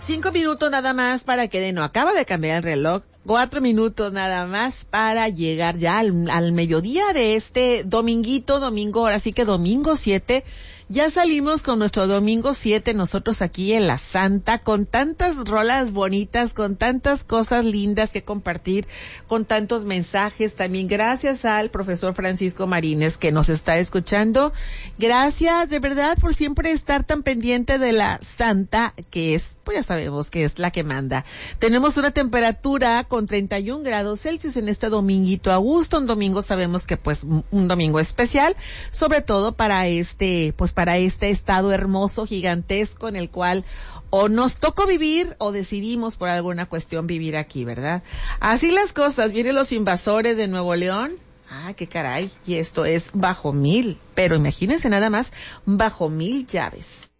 5 minutos nada más para que no acaba de cambiar el reloj. 4 minutos nada más para llegar ya al mediodía de este domingo, ahora sí que domingo 7. Ya salimos con nuestro domingo 7 nosotros aquí en La Santa, con tantas rolas bonitas, con tantas cosas lindas que compartir, con tantos mensajes. También gracias al profesor Francisco Marínez que nos está escuchando. Gracias de verdad por siempre estar tan pendiente de La Santa, que es, pues ya sabemos que es la que manda. Tenemos una temperatura con 31 grados Celsius en este dominguito a gusto. Un domingo sabemos que pues un domingo especial, sobre todo para este estado hermoso, gigantesco, en el cual o nos tocó vivir o decidimos por alguna cuestión vivir aquí, ¿verdad? Así las cosas. Vienen los invasores de Nuevo León. Ah, qué caray. Y esto es bajo 1000. Pero imagínense nada más, bajo 1000 llaves.